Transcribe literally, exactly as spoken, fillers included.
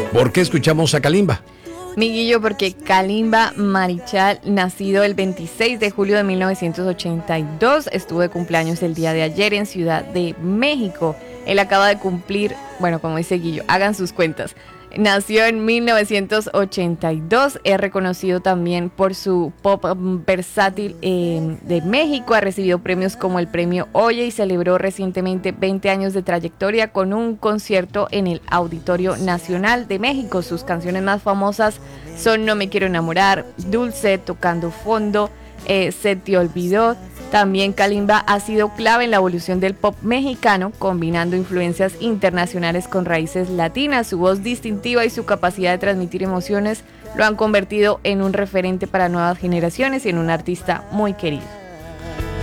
¿Por qué escuchamos a Kalimba? Miguillo, porque Kalimba Marichal, nacido el veintiséis de julio de mil novecientos ochenta y dos, estuvo de cumpleaños el día de ayer en Ciudad de México. Él acaba de cumplir, bueno, como dice Guillo, hagan sus cuentas. Nació en mil novecientos ochenta y dos, es reconocido también por su pop versátil eh, de México, ha recibido premios como el premio Oye y celebró recientemente veinte años de trayectoria con un concierto en el Auditorio Nacional de México. Sus canciones más famosas son No me quiero enamorar, Dulce, Tocando fondo, eh, Se te olvidó. También Kalimba ha sido clave en la evolución del pop mexicano, combinando influencias internacionales con raíces latinas. Su voz distintiva y su capacidad de transmitir emociones lo han convertido en un referente para nuevas generaciones y en un artista muy querido.